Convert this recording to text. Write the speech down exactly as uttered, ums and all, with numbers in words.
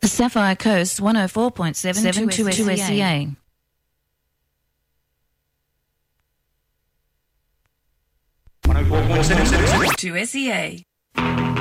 Sapphire Coast one oh four point seven to S E A. one oh four point seven to S E A.